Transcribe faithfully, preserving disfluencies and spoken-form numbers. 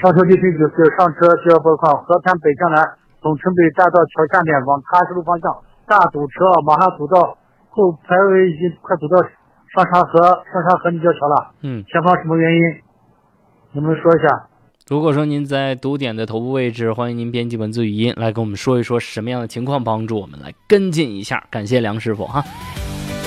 上车地址就是上车需要拨款和田北向南，从城北大道桥下面往喀什路方向，大堵车，马上堵到后排位已经快堵到上沙河上沙河立交桥了。 嗯， 前方什么原因？能不能说一下？ 如果说您在堵点的头部位置，欢迎您编辑文字语音来跟我们说一说什么样的情况，帮助我们来跟进一下。感谢梁师傅哈。